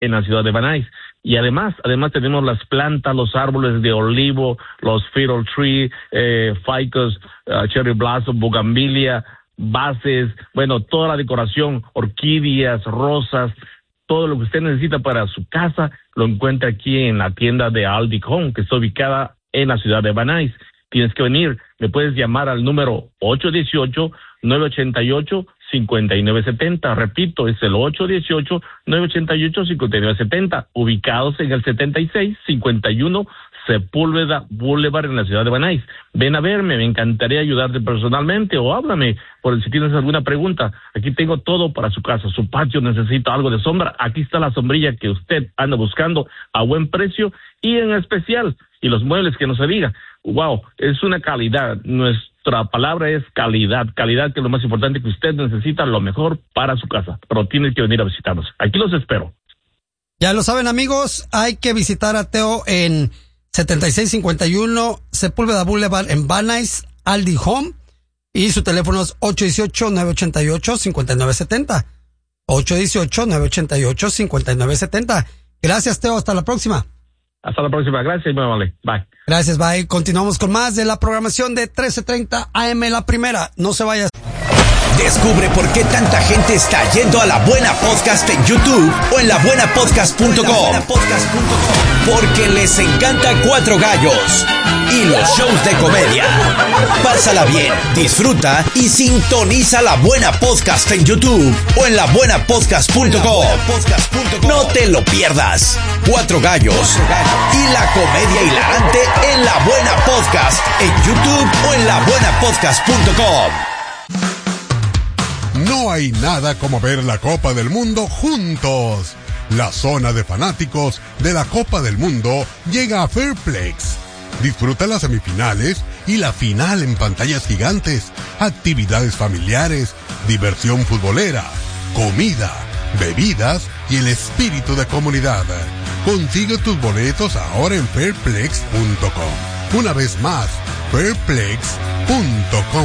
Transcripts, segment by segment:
en la ciudad de Van Nuys. Y además tenemos las plantas, los árboles de olivo, los fiddle tree, ficus, cherry blossom, bugambilia, bases, bueno, toda la decoración, orquídeas, rosas, todo lo que usted necesita para su casa lo encuentra aquí en la tienda de Aldi Home, que está ubicada en la ciudad de Van Nuys. Tienes que venir, me puedes llamar al número 818-988-5970. Repito, es el 818-988-5970, ubicados en el 7651 Sepúlveda Boulevard en la ciudad de Van Nuys. Ven a verme, me encantaría ayudarte personalmente o háblame por si tienes alguna pregunta. Aquí tengo todo para su casa, su patio necesita algo de sombra, aquí está la sombrilla que usted anda buscando a buen precio y en especial, y los muebles que no se diga. Wow, es una calidad, nuestra palabra es calidad que es lo más importante, que usted necesita lo mejor para su casa, pero tiene que venir a visitarnos. Aquí los espero. Ya lo saben, amigos, hay que visitar a Teo en 7651 Sepúlveda Boulevard en Van Nuys, Aldi Home, y su teléfono es 818-988-5970. 818-988-5970. Gracias, Teo, hasta la próxima. Hasta la próxima, gracias, muy amable. Bye. Gracias, bye. Continuamos con más de la programación de 1330 AM La Primera. No se vayas. Descubre por qué tanta gente está yendo a La Buena Podcast en YouTube o en labuenapodcast.com. Porque les encanta Cuatro Gallos y los shows de comedia. Pásala bien, disfruta y sintoniza La Buena Podcast en YouTube o en labuenapodcast.com. No te lo pierdas. Cuatro Gallos y la comedia hilarante en La Buena Podcast en YouTube o en labuenapodcast.com. No hay nada como ver la Copa del Mundo juntos. La zona de fanáticos de la Copa del Mundo llega a Fairplex. Disfruta las semifinales y la final en pantallas gigantes, actividades familiares, diversión futbolera, comida, bebidas y el espíritu de comunidad. Consigue tus boletos ahora en fairplex.com. Una vez más, fairplex.com.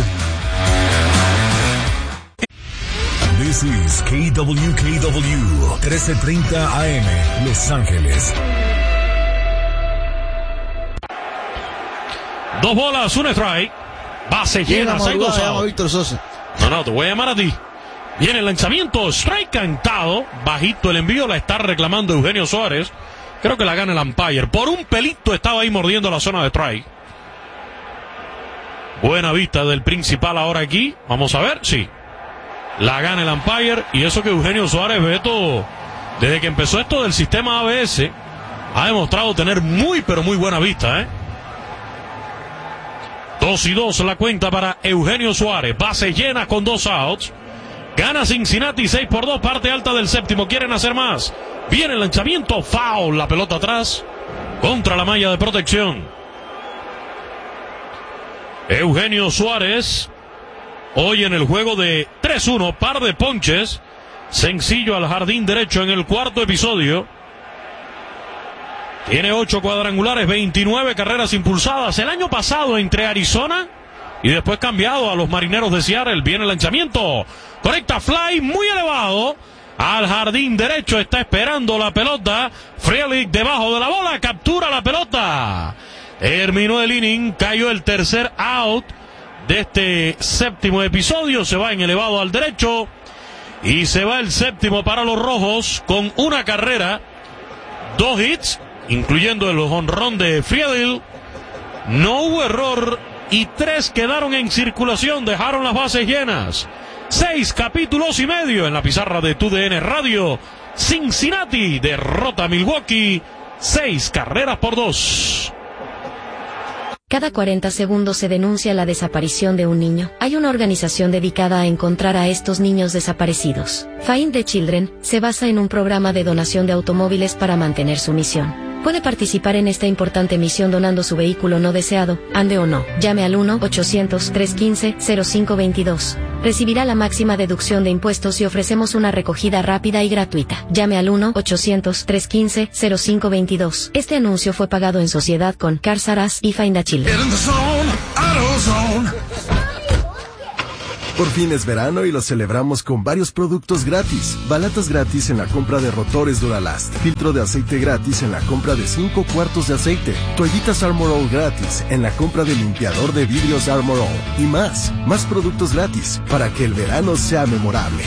This is KWKW 1330 AM, Los Ángeles. 2 bolas, 1 strike. Base llena, 6-2 out. Víctor Sosa. No, te voy a llamar a ti. Viene el lanzamiento, strike cantado. Bajito el envío, la está reclamando Eugenio Suárez. Creo que la gana el umpire. Por un pelito estaba ahí mordiendo la zona de strike. Buena vista del principal ahora aquí. Vamos a ver, sí. La gana el umpire, y eso que Eugenio Suárez, Beto, desde que empezó esto del sistema ABS, ha demostrado tener muy, pero muy buena vista, 2-2 la cuenta para Eugenio Suárez. Base llena con 2 outs. Gana Cincinnati 6-2, parte alta del séptimo. Quieren hacer más. Viene el lanzamiento, foul, la pelota atrás, contra la malla de protección. Eugenio Suárez hoy en el juego de 3-1, par de ponches, sencillo al jardín derecho en el cuarto episodio. Tiene 8 cuadrangulares, 29 carreras impulsadas. El año pasado entre Arizona y después cambiado a los Marineros de Seattle. Viene el lanzamiento, conecta fly muy elevado al jardín derecho. Está esperando la pelota. Frelick debajo de la bola, captura la pelota. Terminó el inning, cayó el tercer out de este séptimo episodio. Se va en elevado al derecho y se va el séptimo para los rojos con 1 carrera, 2 hits, incluyendo el jonrón de Friedel. No hubo error y 3 quedaron en circulación, dejaron las bases llenas. 6 capítulos y medio en la pizarra de TUDN Radio. Cincinnati derrota a Milwaukee 6-2. Cada 40 segundos se denuncia la desaparición de un niño. Hay una organización dedicada a encontrar a estos niños desaparecidos. Find the Children se basa en un programa de donación de automóviles para mantener su misión. Puede participar en esta importante misión donando su vehículo no deseado, ande o no. Llame al 1-800-315-0522. Recibirá la máxima deducción de impuestos y ofrecemos una recogida rápida y gratuita. Llame al 1-800-315-0522. Este anuncio fue pagado en sociedad con Cars R Us y Find a Children. Por fin es verano y lo celebramos con varios productos gratis. Balatas gratis en la compra de rotores Duralast. Filtro de aceite gratis en la compra de 5 cuartos de aceite. Toallitas Armor All gratis en la compra de limpiador de vidrios Armor All. Y más productos gratis para que el verano sea memorable.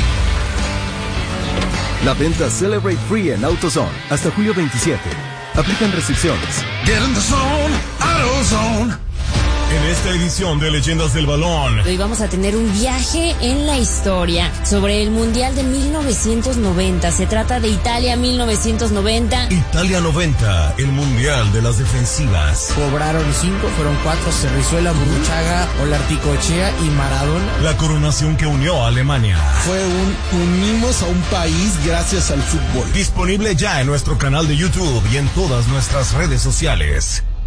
La venta Celebrate Free en AutoZone hasta julio 27. Aplican restricciones. Get in the zone, AutoZone. En esta edición de Leyendas del Balón, hoy vamos a tener un viaje en la historia sobre el Mundial de 1990. Se trata de Italia 1990. Italia 90, el Mundial de las defensivas. Cobraron 5, fueron 4, Cerrizuela, Burruchaga, Olarticochea y Maradona. La coronación que unió a Alemania. Fue unimos a un país gracias al fútbol. Disponible ya en nuestro canal de YouTube y en todas nuestras redes sociales.